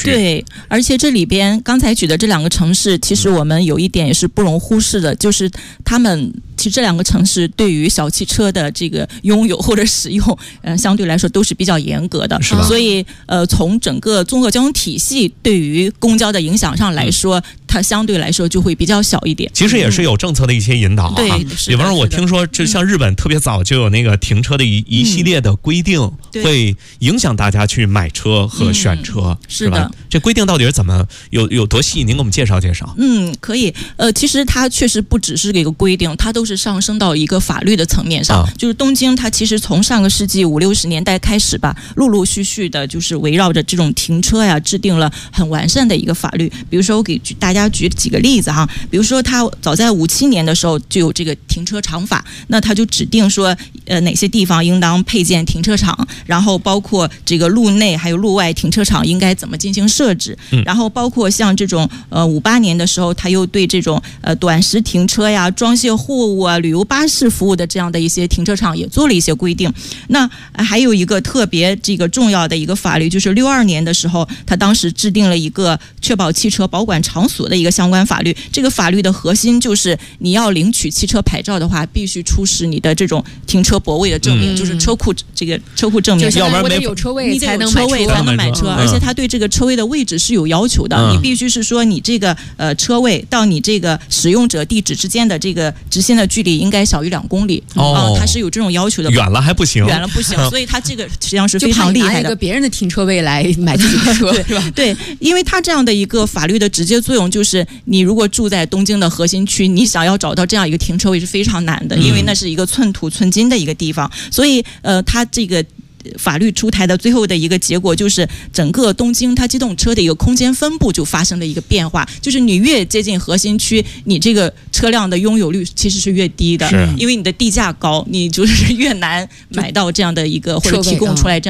对，而且这里边刚才举的这2个城市，其实我们有一点也是不容忽视的，就是他们其实这2个城市对于小汽车的这个拥有或者使用，相对来说都是比较严格的，所以从整个综合交通体系对于公交的影响上来说，它相对来说就会比较小一点。 其实也是有政策的一些引导对， 比方说我听说，就像日本特别早就有那个停车的一系列的规定，会影响大家去买车和选车，是吧？这规定到底是怎么有多细？您给我们介绍介绍。 可以。其实它确实不只是一个规定，它都是上升到一个法律的层面上。就是东京，它其实从上个世纪50、60年代开始吧，陆陆续续的，就是围绕着这种停车呀，制定了很完善的一个法律。比如说，我给大家举几个例子哈。比如说，它早在57年的时候就有这个停车场法，那它就指定说，哪些地方应当配建停车场，然后包括这个路内还有路外停车场应该怎么进行设置，然后包括像这种58年的时候，它又对这种短时停车呀、装卸货物啊、旅游巴士服务的这样的一些停车场也做了一些规定。那还有一个特别这个重要的一个法律，就是62年的时候，它当时制定了一个确保汽车保管场所的一个相关法律。这个法律的核心就是你要领取汽车牌照的话，必须出示你的这种停车泊位的证明，就是车库证明， 要不然我得有车位才能买车，而且它对这个车位的位置是有要求的，你必须是说你这个车位到你这个使用者地址之间的这个直线的距离应该小于2公里，它是有这种要求的， 远了还不行， 所以它这个实际上是非常厉害的。 就怕你拿一个别人的停车位来买自己的车，是吧？ 对，因为它这样的一个法律的直接作用就是，你如果住在东京的核心区，你想要找到这样一个停车位是非常难的，因为那是一个寸土寸金的一个地方，所以它这个法律出台的最后的一个结果就是，整个东京它机动车的一个空间分布就发生了一个变化，就是你越接近核心区，你这个车辆的拥有率其实是越低的，因为你的地价高，你就是越难买到这样的一个或者提供出来这样